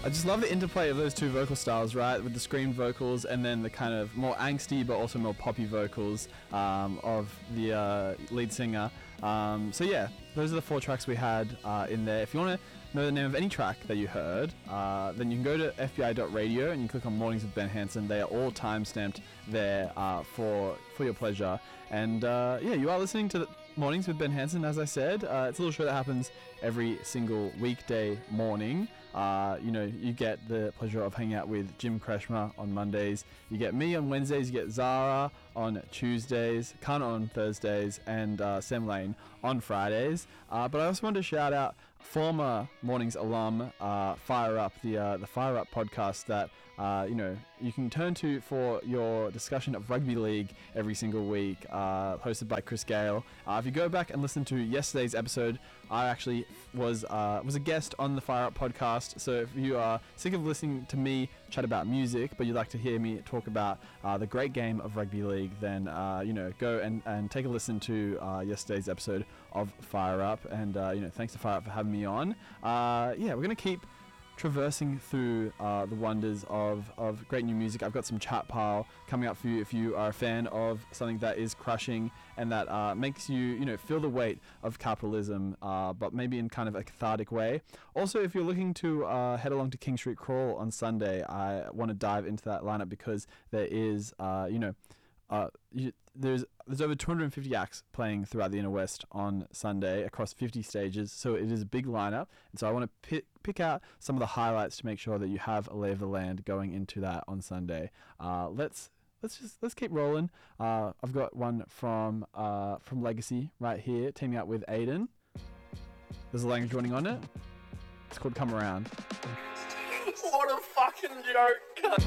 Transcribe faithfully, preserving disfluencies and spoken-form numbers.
I just love the interplay of those two vocal styles, right? With the screamed vocals and then the kind of more angsty but also more poppy vocals um, of the uh, lead singer. Um, so yeah, those are the four tracks we had uh, in there. If you want to know the name of any track that you heard, uh, then you can go to f b i dot radio and you click on Mornings with Ben Hanson. They are all time-stamped there uh, for for your pleasure. And uh, yeah, you are listening to the Mornings with Ben Hanson, as I said. Uh, it's a little show that happens every single weekday morning. Uh, you know, you get the pleasure of hanging out with Jim Kreshmer on Mondays. You get me on Wednesdays. You get Zara on Tuesdays, Kana on Thursdays, and uh, Sam Lane on Fridays. Uh, but I also wanted to shout out former Mornings alum, uh, Fire Up, the uh, the Fire Up podcast that uh, you know you can turn to for your discussion of rugby league every single week, uh, hosted by Chris Gale. Uh, if you go back and listen to yesterday's episode, I actually was uh, was a guest on the Fire Up podcast. So if you are sick of listening to me chat about music, but you'd like to hear me talk about uh, the great game of rugby league, then uh, you know go and, and take a listen to uh, yesterday's episode of Fire Up. And uh, you know, thanks to Fire Up for having me on. Uh, yeah, we're gonna keep traversing through uh, the wonders of, of great new music. I've got some chat pile coming up for you if you are a fan of something that is crushing and that uh, makes you, you know, feel the weight of capitalism, uh, but maybe in kind of a cathartic way. Also, if you're looking to uh, head along to King Street Crawl on Sunday, I want to dive into that lineup because there is, uh, you know, uh, you, there's there's over two hundred fifty acts playing throughout the Inner West on Sunday across fifty stages, so it is a big lineup. And so I want to pick pick out some of the highlights to make sure that you have a lay of the land going into that on Sunday. Uh, let's let's just let's keep rolling. Uh, I've got one from uh, from Legacy right here, teaming up with Aiden. There's a language warning on it. It's called "Come Around." What a fucking joke!